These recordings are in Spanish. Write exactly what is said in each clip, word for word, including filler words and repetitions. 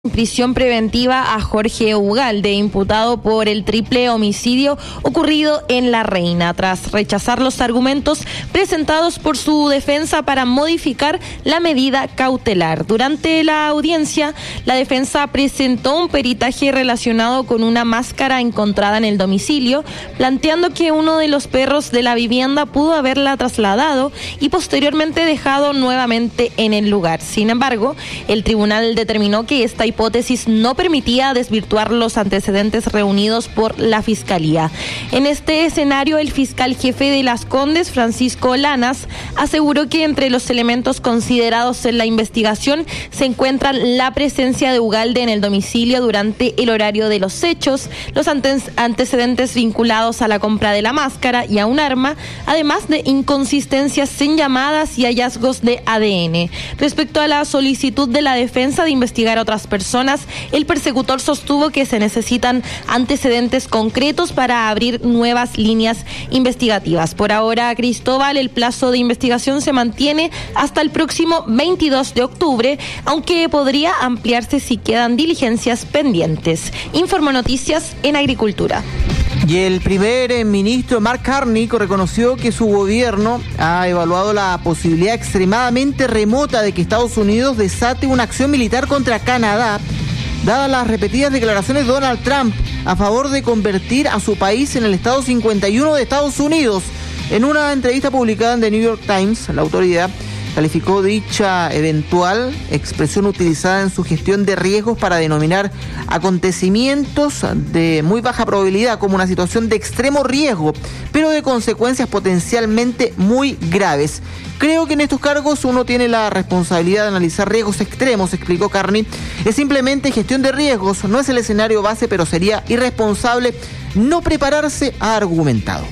Prisión preventiva a Jorge Ugalde, imputado por el triple homicidio ocurrido en La Reina, tras rechazar los argumentos presentados por su defensa para modificar la medida cautelar. Durante la audiencia, la defensa presentó un peritaje relacionado con una máscara encontrada en el domicilio, planteando que uno de los perros de la vivienda pudo haberla trasladado y posteriormente dejado nuevamente en el lugar. Sin embargo, el tribunal determinó que esta hipótesis no permitía desvirtuar los antecedentes reunidos por la Fiscalía. En este escenario, el fiscal jefe de Las Condes, Francisco Lanas, aseguró que entre los elementos considerados en la investigación se encuentran la presencia de Ugalde en el domicilio durante el horario de los hechos, los antes- antecedentes vinculados a la compra de la máscara y a un arma, además de inconsistencias en llamadas y hallazgos de A D N. Respecto a la solicitud de la defensa de investigar a otras personas, Personas, el persecutor sostuvo que se necesitan antecedentes concretos para abrir nuevas líneas investigativas. Por ahora, Cristóbal, el plazo de investigación se mantiene hasta el próximo veintidós de octubre, aunque podría ampliarse si quedan diligencias pendientes. Informo Noticias en Agricultura. Y el primer ministro Mark Carney reconoció que su gobierno ha evaluado la posibilidad extremadamente remota de que Estados Unidos desate una acción militar contra Canadá, dadas las repetidas declaraciones de Donald Trump a favor de convertir a su país en el estado cincuenta y uno de Estados Unidos. En una entrevista publicada en The New York Times, la autoridad calificó dicha eventual expresión utilizada en su gestión de riesgos para denominar acontecimientos de muy baja probabilidad como una situación de extremo riesgo, pero de consecuencias potencialmente muy graves. Creo que en estos cargos uno tiene la responsabilidad de analizar riesgos extremos, explicó Carney. Es simplemente gestión de riesgos, no es el escenario base, pero sería irresponsable no prepararse, ha argumentado.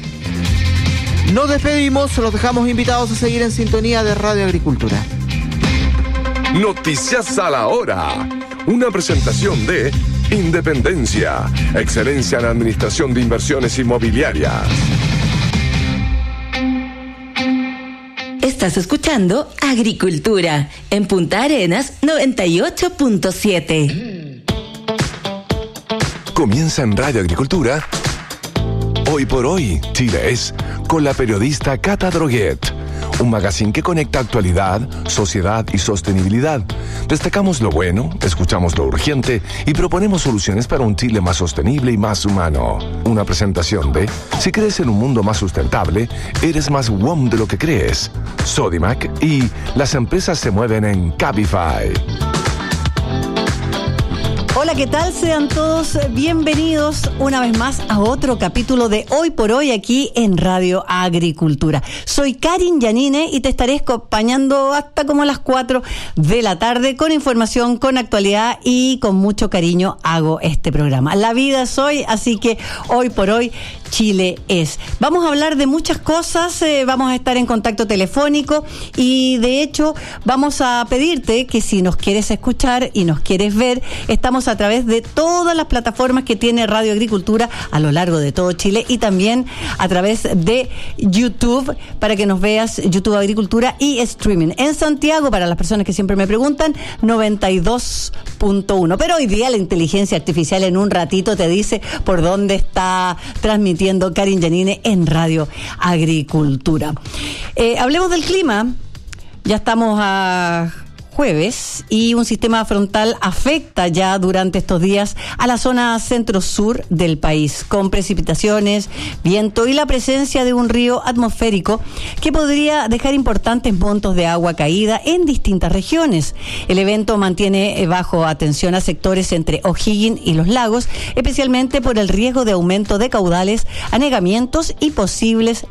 Nos despedimos, los dejamos invitados a seguir en sintonía de Radio Agricultura. Noticias a la hora. Una presentación de Independencia, excelencia en administración de inversiones inmobiliarias. Estás escuchando Agricultura en Punta Arenas noventa y ocho punto siete. Comienza en Radio Agricultura. Hoy por hoy, Chile es, con la periodista Cata Droguet. Un magazine que conecta actualidad, sociedad y sostenibilidad. Destacamos lo bueno, escuchamos lo urgente y proponemos soluciones para un Chile más sostenible y más humano. Una presentación de, si crees en un mundo más sustentable, eres más W O M de lo que crees. Sodimac y las empresas se mueven en Cabify. Hola, ¿qué tal? Sean todos bienvenidos una vez más a otro capítulo de Hoy por Hoy aquí en Radio Agricultura. Soy Karin Yanine y te estaré acompañando hasta como a las cuatro de la tarde con información, con actualidad y con mucho cariño hago este programa. La vida es hoy, así que Hoy por Hoy Chile es. Vamos a hablar de muchas cosas, eh, vamos a estar en contacto telefónico y de hecho vamos a pedirte que si nos quieres escuchar y nos quieres ver, estamos a través de todas las plataformas que tiene Radio Agricultura a lo largo de todo Chile y también a través de YouTube para que nos veas, YouTube Agricultura y streaming. En Santiago, para las personas que siempre me preguntan, noventa y dos punto uno. Pero hoy día la inteligencia artificial en un ratito te dice por dónde está transmitiendo Karin Yanine en Radio Agricultura. Eh, hablemos del clima. Ya estamos a jueves y un sistema frontal afecta ya durante estos días a la zona centro-sur del país, con precipitaciones, viento y la presencia de un río atmosférico que podría dejar importantes montos de agua caída en distintas regiones. El evento mantiene bajo atención a sectores entre O'Higgins y los lagos, especialmente por el riesgo de aumento de caudales, anegamientos y posibles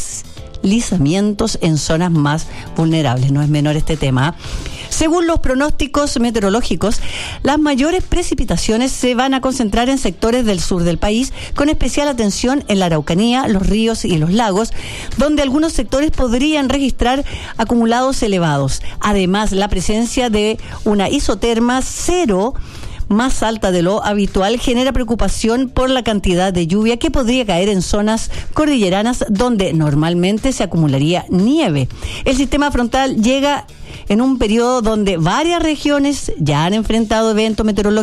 deslizamientos en zonas más vulnerables. No es menor este tema. Según los pronósticos meteorológicos, las mayores precipitaciones se van a concentrar en sectores del sur del país, con especial atención en la Araucanía, los ríos y los lagos, donde algunos sectores podrían registrar acumulados elevados. Además, la presencia de una isoterma cero más alta de lo habitual genera preocupación por la cantidad de lluvia que podría caer en zonas cordilleranas donde normalmente se acumularía nieve. El sistema frontal llega en un periodo donde varias regiones ya han enfrentado eventos meteorológicos